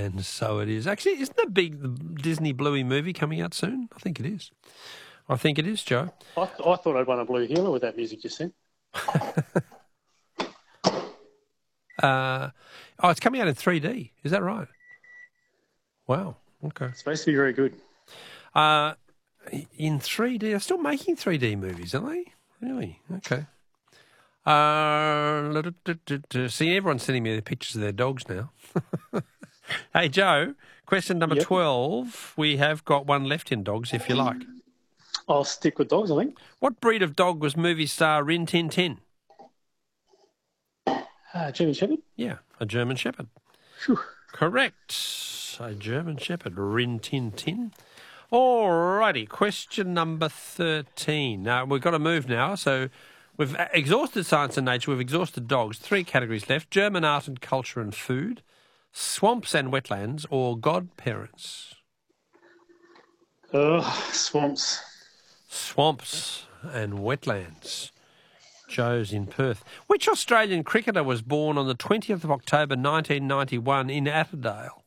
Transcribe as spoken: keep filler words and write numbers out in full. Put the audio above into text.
And so it is. Actually, isn't the big Disney Bluey movie coming out soon? I think it is. I think it is, Joe. I, th- I thought I'd won a blue healer with that music you sent. uh, oh, it's coming out in three D. Is that right? Wow. Okay. It's supposed to be very good. Uh, in three D, they're still making three D movies, aren't they? Really? Okay. Uh, see, everyone's sending me the pictures of their dogs now. Hey, Joe, question number yep. twelve. We have got one left in dogs, if you like. I'll stick with dogs, I think. What breed of dog was movie star Rin Tin Tin? Uh, German Shepherd? Yeah, a German Shepherd. Whew. Correct. A German Shepherd, Rin Tin Tin. All righty, question number thirteen. Now, we've got to move now, so we've exhausted science and nature, we've exhausted dogs. Three categories left: German art and culture and food, swamps and wetlands, or godparents. Oh, swamps. Swamps and wetlands. Joe's in Perth. Which Australian cricketer was born on the twentieth of October nineteen ninety-one in Atterdale?